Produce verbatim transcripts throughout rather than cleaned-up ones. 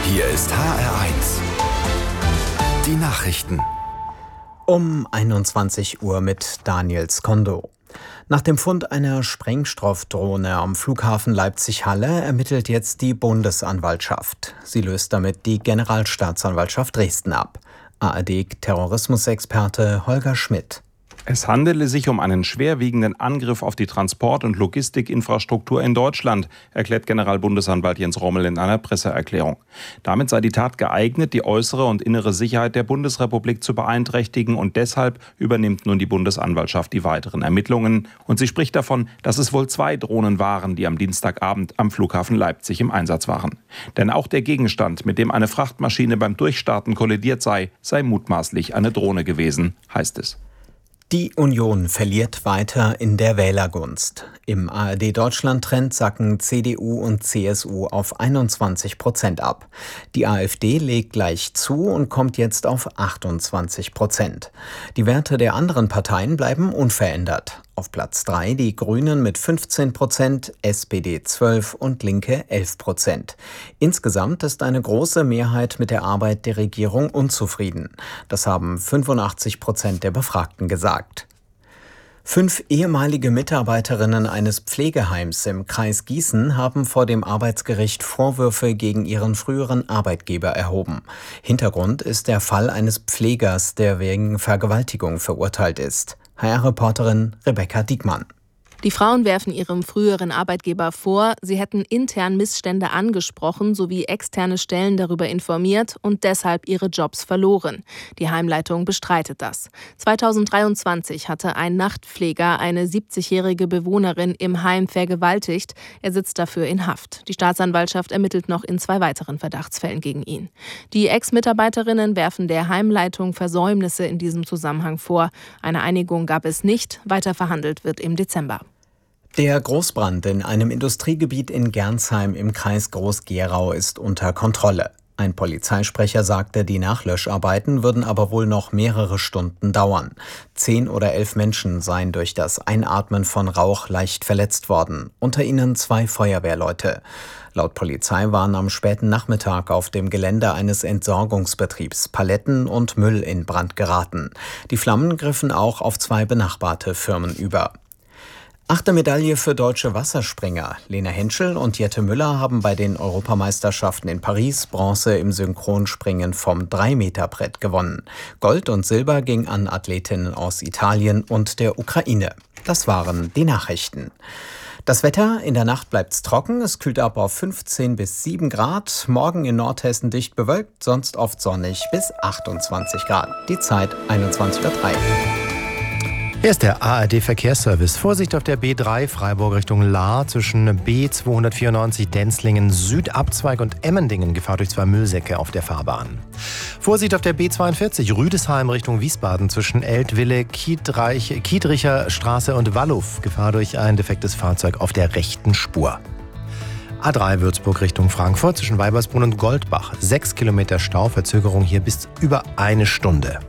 Hier ist H R eins. Die Nachrichten. Um einundzwanzig Uhr mit Daniel Skondo. Nach dem Fund einer Sprengstoffdrohne am Flughafen Leipzig-Halle ermittelt jetzt die Bundesanwaltschaft. Sie löst damit die Generalstaatsanwaltschaft Dresden ab. A R D-Terrorismusexperte Holger Schmidt. Es handele sich um einen schwerwiegenden Angriff auf die Transport- und Logistikinfrastruktur in Deutschland, erklärt Generalbundesanwalt Jens Rommel in einer Presseerklärung. Damit sei die Tat geeignet, die äußere und innere Sicherheit der Bundesrepublik zu beeinträchtigen, und deshalb übernimmt nun die Bundesanwaltschaft die weiteren Ermittlungen. Und sie spricht davon, dass es wohl zwei Drohnen waren, die am Dienstagabend am Flughafen Leipzig im Einsatz waren. Denn auch der Gegenstand, mit dem eine Frachtmaschine beim Durchstarten kollidiert sei, sei mutmaßlich eine Drohne gewesen, heißt es. Die Union verliert weiter in der Wählergunst. Im A R D-Deutschland-Trend sacken C D U und C S U auf einundzwanzig Prozent ab. Die AfD legt leicht zu und kommt jetzt auf achtundzwanzig Prozent. Die Werte der anderen Parteien bleiben unverändert. Auf Platz drei die Grünen mit fünfzehn Prozent, S P D zwölf und Linke elf Prozent. Insgesamt ist eine große Mehrheit mit der Arbeit der Regierung unzufrieden. Das haben fünfundachtzig Prozent der Befragten gesagt. Fünf ehemalige Mitarbeiterinnen eines Pflegeheims im Kreis Gießen haben vor dem Arbeitsgericht Vorwürfe gegen ihren früheren Arbeitgeber erhoben. Hintergrund ist der Fall eines Pflegers, der wegen Vergewaltigung verurteilt ist. H R-Reporterin Rebecca Diekmann. Die Frauen werfen ihrem früheren Arbeitgeber vor, sie hätten intern Missstände angesprochen sowie externe Stellen darüber informiert und deshalb ihre Jobs verloren. Die Heimleitung bestreitet das. zweitausenddreiundzwanzig hatte ein Nachtpfleger eine siebzigjährige Bewohnerin im Heim vergewaltigt. Er sitzt dafür in Haft. Die Staatsanwaltschaft ermittelt noch in zwei weiteren Verdachtsfällen gegen ihn. Die Ex-Mitarbeiterinnen werfen der Heimleitung Versäumnisse in diesem Zusammenhang vor. Eine Einigung gab es nicht. Weiter verhandelt wird im Dezember. Der Großbrand in einem Industriegebiet in Gernsheim im Kreis Groß-Gerau ist unter Kontrolle. Ein Polizeisprecher sagte, die Nachlöscharbeiten würden aber wohl noch mehrere Stunden dauern. Zehn oder elf Menschen seien durch das Einatmen von Rauch leicht verletzt worden, unter ihnen zwei Feuerwehrleute. Laut Polizei waren am späten Nachmittag auf dem Gelände eines Entsorgungsbetriebs Paletten und Müll in Brand geraten. Die Flammen griffen auch auf zwei benachbarte Firmen über. Achte Medaille für deutsche Wasserspringer. Lena Henschel und Jette Müller haben bei den Europameisterschaften in Paris Bronze im Synchronspringen vom drei Meter Brett gewonnen. Gold und Silber ging an Athletinnen aus Italien und der Ukraine. Das waren die Nachrichten. Das Wetter: In der Nacht bleibt's trocken, es kühlt ab auf fünfzehn bis sieben Grad. Morgen in Nordhessen dicht bewölkt, sonst oft sonnig bis achtundzwanzig Grad. Die Zeit einundzwanzig Uhr drei. Hier ist der A R D-Verkehrsservice. Vorsicht auf der B drei Freiburg Richtung Lahr zwischen B zweihundertvierundneunzig Denzlingen Südabzweig und Emmendingen. Gefahr durch zwei Müllsäcke auf der Fahrbahn. Vorsicht auf der B zweiundvierzig Rüdesheim Richtung Wiesbaden zwischen Eltville, Kiedreich, Kiedricher Straße und Walluf. Gefahr durch ein defektes Fahrzeug auf der rechten Spur. A drei Würzburg Richtung Frankfurt zwischen Weibersbrunn und Goldbach. Sechs Kilometer Stau, Verzögerung hier bis über eine Stunde.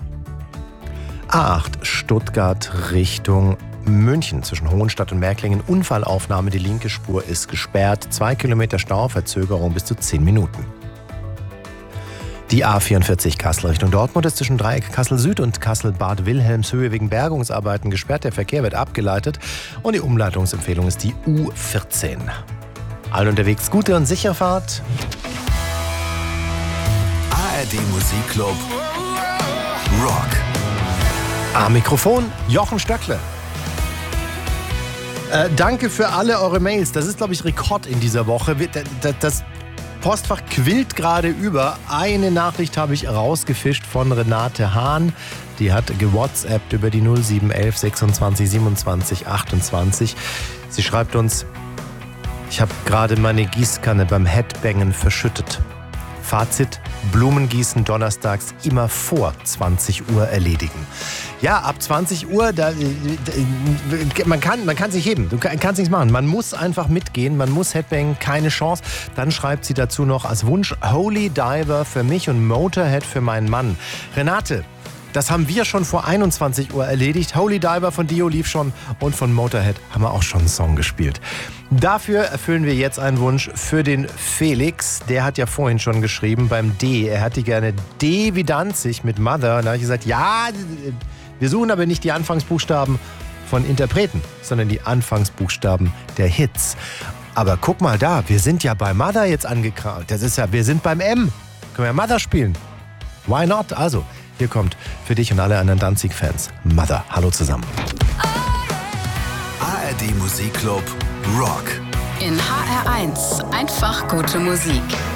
A acht Stuttgart Richtung München zwischen Hohenstadt und Märklingen. Unfallaufnahme, die linke Spur ist gesperrt. Zwei Kilometer Stau, Verzögerung bis zu zehn Minuten. Die A vierundvierzig Kassel Richtung Dortmund ist zwischen Dreieck Kassel Süd und Kassel Bad Wilhelmshöhe wegen Bergungsarbeiten gesperrt. Der Verkehr wird abgeleitet und die Umleitungsempfehlung ist die U vierzehn. Allen unterwegs gute und sichere Fahrt. A R D Musikclub Rock. Am Mikrofon Jochen Stöckle. Äh, danke für alle eure Mails. Das ist, glaube ich, Rekord in dieser Woche. Das Postfach quillt gerade über. Eine Nachricht habe ich rausgefischt von Renate Hahn. Die hat gewhatsappt über die null sieben elf sechsundzwanzig siebenundzwanzig achtundzwanzig. Sie schreibt uns: Ich habe gerade meine Gießkanne beim Headbangen verschüttet. Fazit: Blumengießen donnerstags immer vor zwanzig Uhr erledigen. Ja, ab zwanzig Uhr, da, da, man kann man kann sich heben, du kannst nichts machen. Man muss einfach mitgehen, man muss Headbang, keine Chance. Dann schreibt sie dazu noch als Wunsch Holy Diver für mich und Motorhead für meinen Mann. Renate, Das haben wir schon vor einundzwanzig Uhr erledigt. Holy Diver von Dio lief schon und von Motorhead haben wir auch schon einen Song gespielt. Dafür erfüllen wir jetzt einen Wunsch für den Felix. Der hat ja vorhin schon geschrieben beim D. Er hätte gerne D wie Danzig mit Mother. Und da habe ich gesagt, ja, wir suchen aber nicht die Anfangsbuchstaben von Interpreten, sondern die Anfangsbuchstaben der Hits. Aber guck mal da, wir sind ja bei Mother jetzt angekraut. Das ist ja, wir sind beim M. Können wir Mother spielen? Why not? Also, hier kommt für dich und alle anderen Danzig-Fans Mother. Hallo zusammen. A R D Musikclub Rock. In H R eins einfach gute Musik.